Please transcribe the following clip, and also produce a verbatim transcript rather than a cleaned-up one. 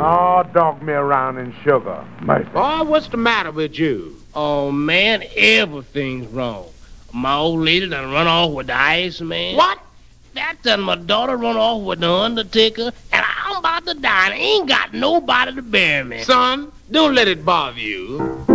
Oh, dog me around in sugar. Mercy. Oh, what's the matter with you? Oh, man, everything's wrong. My old lady done run off with the ice man. What? That done my daughter run off with the undertaker, and I'm about to die and ain't got nobody to bury me. Son, don't let it bother you.